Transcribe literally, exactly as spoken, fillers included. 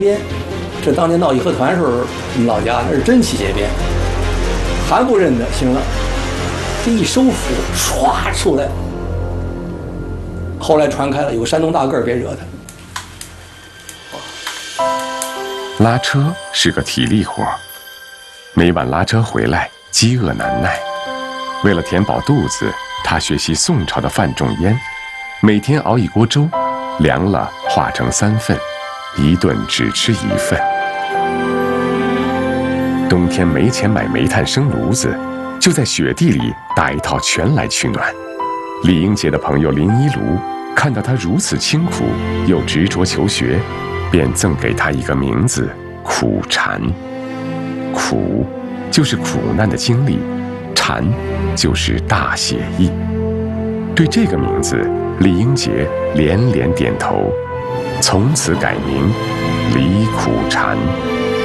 边，这当年闹义和团时候，我们老家那是真起街边，还不认得，行了，这一收腹，唰出来。后来传开了，有个山东大个儿，别惹他。拉车是个体力活，每晚拉车回来，饥饿难耐，为了填饱肚子，他学习宋朝的范仲淹，每天熬一锅粥，凉了化成三份。一顿只吃一份。冬天没钱买煤炭生炉子，就在雪地里打一套全来取暖。李英杰的朋友林一炉看到他如此清苦又执着求学，便赠给他一个名字——苦禅。苦就是苦难的经历，禅就是大写意。对这个名字，李英杰连连点头。从此改名李苦禅。